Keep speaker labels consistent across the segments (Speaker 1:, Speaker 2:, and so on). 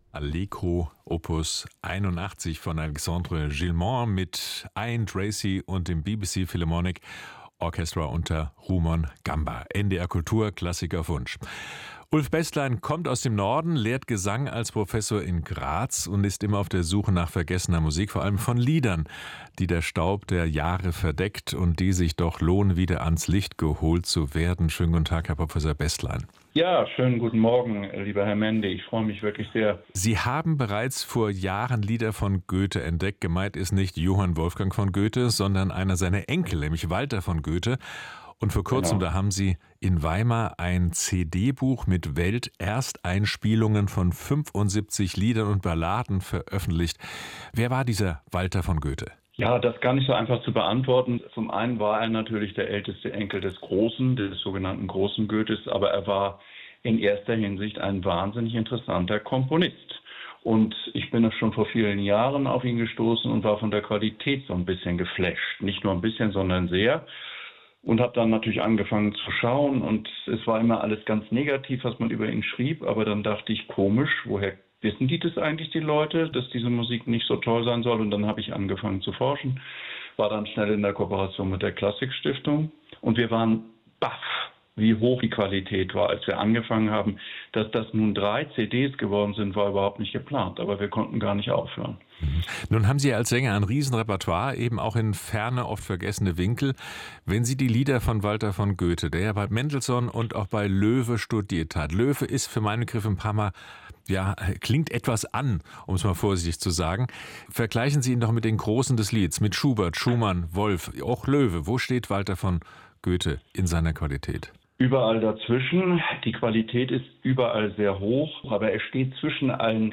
Speaker 1: Allegro Opus 81 von Alexandre Gilmont mit Ian Tracy und dem BBC Philharmonic Orchestra unter Rumon Gamba. NDR Kultur, Klassiker Wunsch. Ulf Bästlein kommt aus dem Norden, lehrt Gesang als Professor in Graz und ist immer auf der Suche nach vergessener Musik, vor allem von Liedern, die der Staub der Jahre verdeckt und die sich doch lohnen, wieder ans Licht geholt zu werden. Schönen guten Tag, Herr Professor Bästlein.
Speaker 2: Ja, schönen guten Morgen, lieber Herr Mende. Ich freue mich wirklich sehr.
Speaker 1: Sie haben bereits vor Jahren Lieder von Goethe entdeckt. Gemeint ist nicht Johann Wolfgang von Goethe, sondern einer seiner Enkel, nämlich Walter von Goethe. Und vor kurzem, Da haben Sie in Weimar ein CD-Buch mit Weltersteinspielungen von 75 Liedern und Balladen veröffentlicht. Wer war dieser Walter von Goethe?
Speaker 2: Ja, das gar nicht so einfach zu beantworten. Zum einen war er natürlich der älteste Enkel des Großen, des sogenannten großen Goethes, aber er war in erster Hinsicht ein wahnsinnig interessanter Komponist. Und ich bin schon vor vielen Jahren auf ihn gestoßen und war von der Qualität so ein bisschen geflasht. Nicht nur ein bisschen, sondern sehr. Und habe dann natürlich angefangen zu schauen und es war immer alles ganz negativ, was man über ihn schrieb. Aber dann dachte ich, komisch, woher wissen die das eigentlich, die Leute, dass diese Musik nicht so toll sein soll? Und dann habe ich angefangen zu forschen, war dann schnell in der Kooperation mit der Klassikstiftung und wir waren baff, wie hoch die Qualität war, als wir angefangen haben. Dass das nun 3 CDs geworden sind, war überhaupt nicht geplant, aber wir konnten gar nicht aufhören.
Speaker 1: Nun haben Sie als Sänger ein Riesenrepertoire, eben auch in ferne, oft vergessene Winkel. Wenn Sie die Lieder von Walter von Goethe, der ja bei Mendelssohn und auch bei Loewe studiert hat. Loewe ist für meine Begriffe ein paar Mal, klingt etwas an, um es mal vorsichtig zu sagen. Vergleichen Sie ihn doch mit den Großen des Lieds, mit Schubert, Schumann, Wolf, auch Loewe. Wo steht Walter von Goethe in seiner Qualität?
Speaker 2: Überall dazwischen. Die Qualität ist überall sehr hoch, aber er steht zwischen allen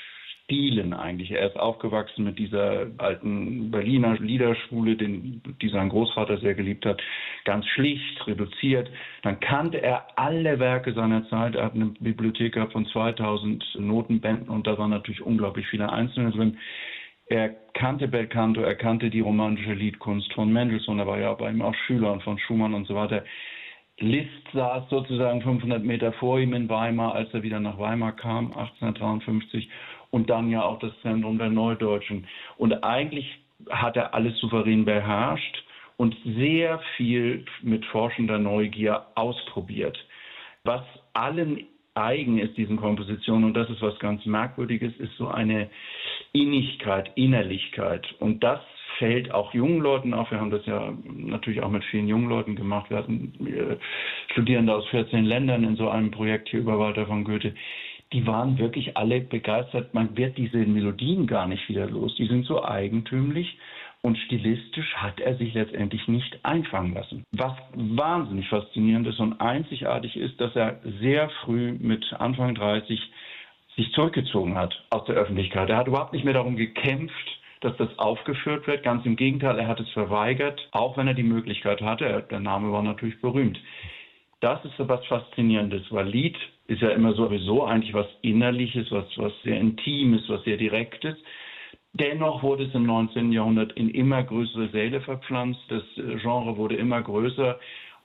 Speaker 2: Stilen eigentlich. Er ist aufgewachsen mit dieser alten Berliner Liederschule, die sein Großvater sehr geliebt hat. Ganz schlicht, reduziert. Dann kannte er alle Werke seiner Zeit. Er hat eine Bibliothek gehabt von 2000 Notenbänden und da waren natürlich unglaublich viele Einzelne drin. Er kannte Belcanto, er kannte die romantische Liedkunst von Mendelssohn. Er war ja bei ihm auch Schüler und von Schumann und so weiter. Liszt saß sozusagen 500 Meter vor ihm in Weimar, als er wieder nach Weimar kam, 1853, und dann ja auch das Zentrum der Neudeutschen. Und eigentlich hat er alles souverän beherrscht und sehr viel mit forschender Neugier ausprobiert. Was allen eigen ist, diesen Kompositionen, und das ist was ganz Merkwürdiges, ist so eine Innigkeit, Innerlichkeit. Und das fällt auch jungen Leuten auf. Wir haben das ja natürlich auch mit vielen jungen Leuten gemacht. Wir hatten Studierende aus 14 Ländern in so einem Projekt hier über Walter von Goethe. Die waren wirklich alle begeistert. Man wird diese Melodien gar nicht wieder los. Die sind so eigentümlich und stilistisch hat er sich letztendlich nicht einfangen lassen. Was wahnsinnig faszinierend ist und einzigartig ist, dass er sehr früh mit Anfang 30 sich zurückgezogen hat aus der Öffentlichkeit. Er hat überhaupt nicht mehr darum gekämpft, dass das aufgeführt wird. Ganz im Gegenteil, er hat es verweigert, auch wenn er die Möglichkeit hatte. Der Name war natürlich berühmt. Das ist so was Faszinierendes, weil Lied ist ja immer sowieso eigentlich was Innerliches, was sehr Intimes, was sehr Direktes. Dennoch wurde es im 19. Jahrhundert in immer größere Säle verpflanzt. Das Genre wurde immer größer.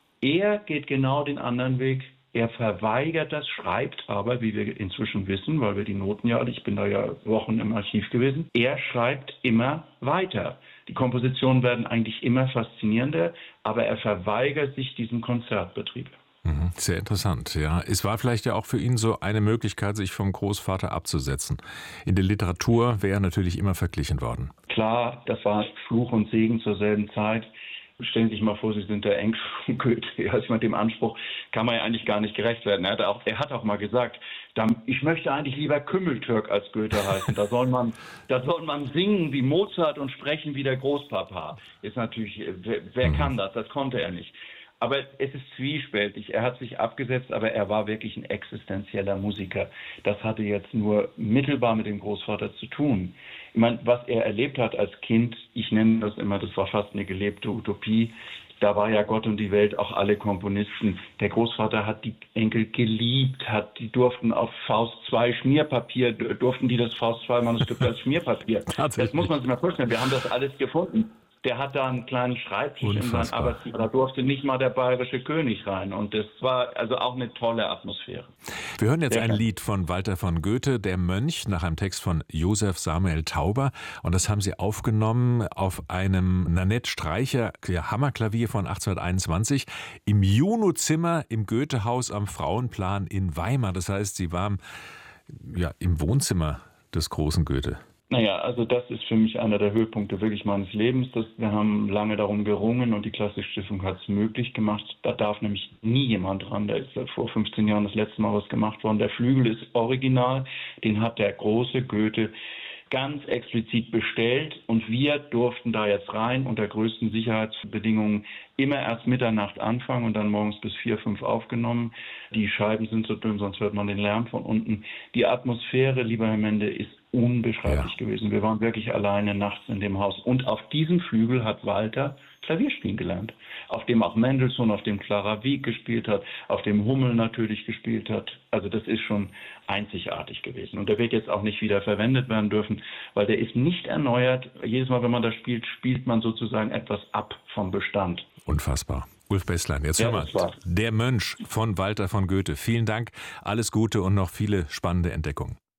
Speaker 2: Er geht genau den anderen Weg. Er verweigert das, schreibt aber, wie wir inzwischen wissen, weil wir die Noten ich bin da ja Wochen im Archiv gewesen, er schreibt immer weiter. Die Kompositionen werden eigentlich immer faszinierender, aber er verweigert sich diesem Konzertbetrieb.
Speaker 1: Sehr interessant, ja. Es war vielleicht ja auch für ihn so eine Möglichkeit, sich vom Großvater abzusetzen. In der Literatur wäre er natürlich immer verglichen worden.
Speaker 2: Klar, das war Fluch und Segen zur selben Zeit. Stellen Sie sich mal vor, Sie sind der Enkel von Goethe. Ich meine, dem Anspruch kann man ja eigentlich gar nicht gerecht werden. Er hat auch mal gesagt, ich möchte eigentlich lieber Kümmeltürk als Goethe heißen. Da soll man singen wie Mozart und sprechen wie der Großpapa. Ist natürlich, wer kann das? Das konnte er nicht. Aber es ist zwiespältig. Er hat sich abgesetzt, aber er war wirklich ein existenzieller Musiker. Das hatte jetzt nur mittelbar mit dem Großvater zu tun. Ich meine, was er erlebt hat als Kind, ich nenne das immer, das war fast eine gelebte Utopie. Da war ja Gott und die Welt, auch alle Komponisten. Der Großvater hat die Enkel geliebt, die durften auf Faust 2 Schmierpapier, durften die das Faust 2 Manuskript als Schmierpapier. Das muss man sich mal vorstellen. Wir haben das alles gefunden. Der hat da einen kleinen Schreibtisch in seinem
Speaker 1: Unfassbar.
Speaker 2: Arbeitszimmer. Da durfte nicht mal der bayerische König rein. Und das war also auch eine tolle Atmosphäre.
Speaker 1: Wir hören jetzt
Speaker 2: Sehr
Speaker 1: ein
Speaker 2: schön.
Speaker 1: Lied von Walter von Goethe, Der Mönch, nach einem Text von Josef Samuel Tauber. Und das haben Sie aufgenommen auf einem Nanette Streicher Hammerklavier von 1821 im Junozimmer im Goethehaus am Frauenplan in Weimar. Das heißt, Sie waren im Wohnzimmer des großen Goethe.
Speaker 2: Naja, also das ist für mich einer der Höhepunkte wirklich meines Lebens. Wir haben lange darum gerungen und die Klassikstiftung hat es möglich gemacht. Da darf nämlich nie jemand ran. Da ist vor 15 Jahren das letzte Mal was gemacht worden. Der Flügel ist original, den hat der große Goethe ganz explizit bestellt und wir durften da jetzt rein unter größten Sicherheitsbedingungen immer erst Mitternacht anfangen und dann morgens bis 4, 5 aufgenommen. Die Scheiben sind so dünn, sonst hört man den Lärm von unten. Die Atmosphäre, lieber Herr Mende, ist unbeschreiblich gewesen. Wir waren wirklich alleine nachts in dem Haus. Und auf diesem Flügel hat Walter Klavier spielen gelernt, auf dem auch Mendelssohn, auf dem Clara Wieck gespielt hat, auf dem Hummel natürlich gespielt hat. Also das ist schon einzigartig gewesen. Und der wird jetzt auch nicht wieder verwendet werden dürfen, weil der ist nicht erneuert. Jedes Mal, wenn man das spielt, spielt man sozusagen etwas ab vom Bestand.
Speaker 1: Unfassbar. Ulf Besslein, jetzt hören wir Der Mönch von Walter von Goethe. Vielen Dank, alles Gute und noch viele spannende Entdeckungen.